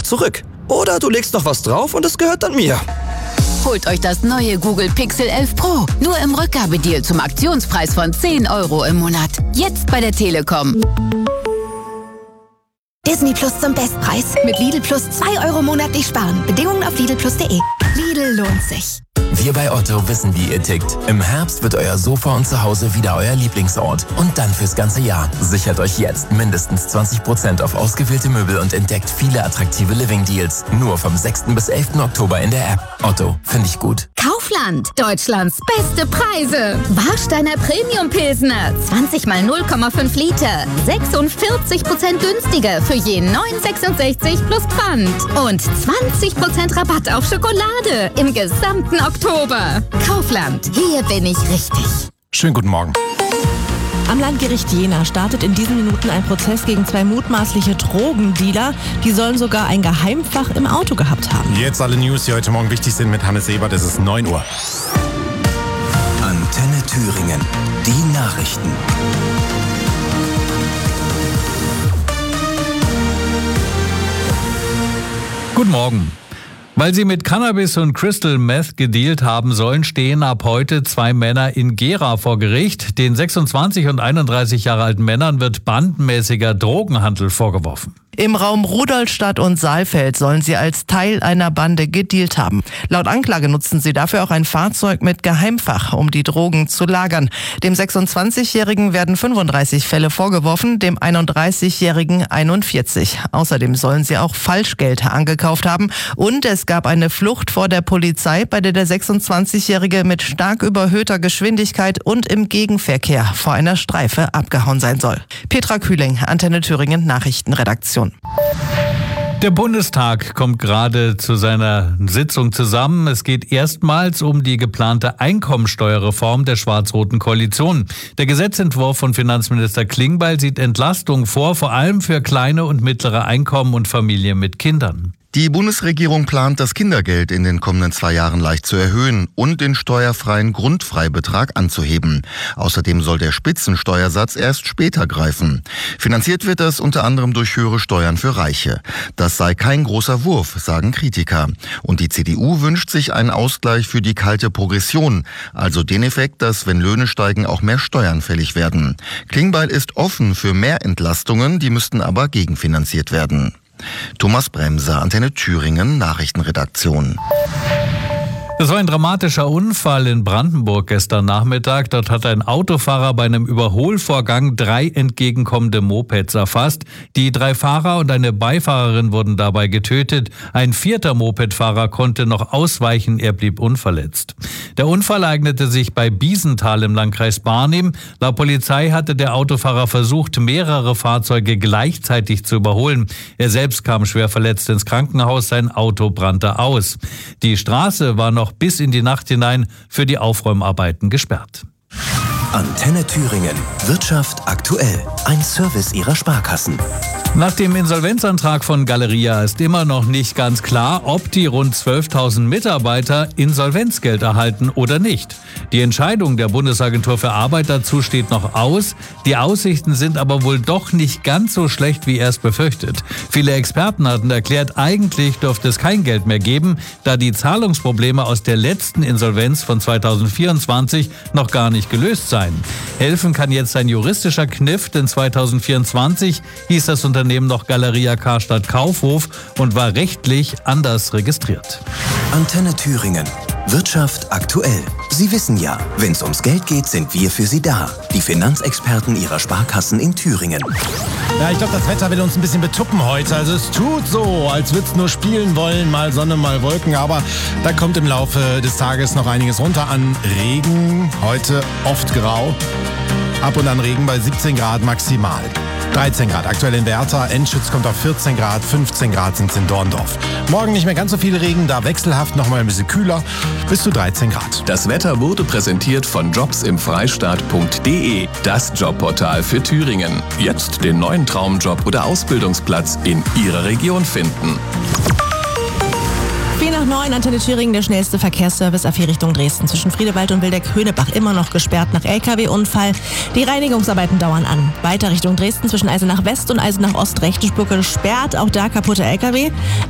einfach zurück. Oder du legst noch was drauf und es gehört dann mir. Holt euch das neue Google Pixel 11 Pro. Nur im Rückgabedeal zum Aktionspreis von 10 € im Monat. Jetzt bei der Telekom. Disney Plus zum Bestpreis. Mit Lidl Plus 2 € monatlich sparen. Bedingungen auf lidl+de. Lidl lohnt sich. Wir bei Otto wissen, wie ihr tickt. Im Herbst wird euer Sofa und Zuhause wieder euer Lieblingsort. Und dann fürs ganze Jahr. Sichert euch jetzt mindestens 20% auf ausgewählte Möbel und entdeckt viele attraktive Living-Deals. Nur vom 6. bis 11. Oktober in der App. Otto, finde ich gut. Kaufland. Deutschlands beste Preise. Warsteiner Premium Pilsner. 20 mal 0,5 Liter. 46% günstiger für je 9,66 plus Pfand. Und 20% Rabatt auf Schokolade im gesamten Oktober. Kaufland. Hier bin ich richtig. Schönen guten Morgen. Am Landgericht Jena startet in diesen Minuten ein Prozess gegen 2 mutmaßliche Drogendealer. Die sollen sogar ein Geheimfach im Auto gehabt haben. Jetzt alle News, die heute Morgen wichtig sind mit Hannes Ebert. Es ist 9 Uhr. Antenne Thüringen. Die Nachrichten. Guten Morgen. Weil sie mit Cannabis und Crystal Meth gedealt haben sollen, stehen ab heute 2 Männer in Gera vor Gericht. Den 26 und 31 Jahre alten Männern wird bandenmäßiger Drogenhandel vorgeworfen. Im Raum Rudolstadt und Saalfeld sollen sie als Teil einer Bande gedealt haben. Laut Anklage nutzten sie dafür auch ein Fahrzeug mit Geheimfach, um die Drogen zu lagern. Dem 26-Jährigen werden 35 Fälle vorgeworfen, dem 31-Jährigen 41. Außerdem sollen sie auch Falschgeld angekauft haben. Und es gab eine Flucht vor der Polizei, bei der 26-Jährige mit stark überhöhter Geschwindigkeit und im Gegenverkehr vor einer Streife abgehauen sein soll. Petra Kühling, Antenne Thüringen Nachrichtenredaktion. Der Bundestag kommt gerade zu seiner Sitzung zusammen. Es geht erstmals um die geplante Einkommensteuerreform der schwarz-roten Koalition. Der Gesetzentwurf von Finanzminister Klingbeil sieht Entlastungen vor, vor allem für kleine und mittlere Einkommen und Familien mit Kindern. Die Bundesregierung plant, das Kindergeld in den kommenden 2 Jahren leicht zu erhöhen und den steuerfreien Grundfreibetrag anzuheben. Außerdem soll der Spitzensteuersatz erst später greifen. Finanziert wird das unter anderem durch höhere Steuern für Reiche. Das sei kein großer Wurf, sagen Kritiker. Und die CDU wünscht sich einen Ausgleich für die kalte Progression, also den Effekt, dass, wenn Löhne steigen, auch mehr Steuern fällig werden. Klingbeil ist offen für mehr Entlastungen, die müssten aber gegenfinanziert werden. Thomas Bremser, Antenne Thüringen, Nachrichtenredaktion. Das war ein dramatischer Unfall in Brandenburg gestern Nachmittag. Dort hat ein Autofahrer bei einem Überholvorgang 3 entgegenkommende Mopeds erfasst. Die 3 Fahrer und eine Beifahrerin wurden dabei getötet. Ein 4. Mopedfahrer konnte noch ausweichen, er blieb unverletzt. Der Unfall ereignete sich bei Biesenthal im Landkreis Barnim. Laut Polizei hatte der Autofahrer versucht, mehrere Fahrzeuge gleichzeitig zu überholen. Er selbst kam schwer verletzt ins Krankenhaus, sein Auto brannte aus. Die Straße war noch bis in die Nacht hinein für die Aufräumarbeiten gesperrt. Antenne Thüringen. Wirtschaft aktuell. Ein Service Ihrer Sparkassen. Nach dem Insolvenzantrag von Galeria ist immer noch nicht ganz klar, ob die rund 12.000 Mitarbeiter Insolvenzgeld erhalten oder nicht. Die Entscheidung der Bundesagentur für Arbeit dazu steht noch aus. Die Aussichten sind aber wohl doch nicht ganz so schlecht wie erst befürchtet. Viele Experten hatten erklärt, eigentlich dürfte es kein Geld mehr geben, da die Zahlungsprobleme aus der letzten Insolvenz von 2024 noch gar nicht gelöst seien. Helfen kann jetzt ein juristischer Kniff, denn 2024 hieß das Unternehmen noch Galeria Karstadt Kaufhof und war rechtlich anders registriert. Antenne Thüringen. Wirtschaft aktuell. Sie wissen ja, wenn es ums Geld geht, sind wir für Sie da. Die Finanzexperten Ihrer Sparkassen in Thüringen. Ja, ich glaube, das Wetter will uns ein bisschen betuppen heute. Also es tut so, als würde es nur spielen wollen, mal Sonne, mal Wolken. Aber da kommt im Laufe des Tages noch einiges runter an Regen. Heute oft grau. Ab und an Regen bei 17 Grad maximal. 13 Grad aktuell in Werther, Enschütz kommt auf 14 Grad, 15 Grad sind es in Dorndorf. Morgen nicht mehr ganz so viel Regen, da wechselhaft nochmal ein bisschen kühler, bis zu 13 Grad. Das Wetter wurde präsentiert von jobsimfreistaat.de, das Jobportal für Thüringen. Jetzt den neuen Traumjob oder Ausbildungsplatz in Ihrer Region finden. 8:04, Antenne Thüringen, der schnellste Verkehrsservice A4 Richtung Dresden. Zwischen Friedewald und Wildeck-Höhnebach immer noch gesperrt nach LKW-Unfall. Die Reinigungsarbeiten dauern an. Weiter Richtung Dresden zwischen Eisenach West und Eisenach Ost rechte Spur gesperrt. Auch da kaputte LKW.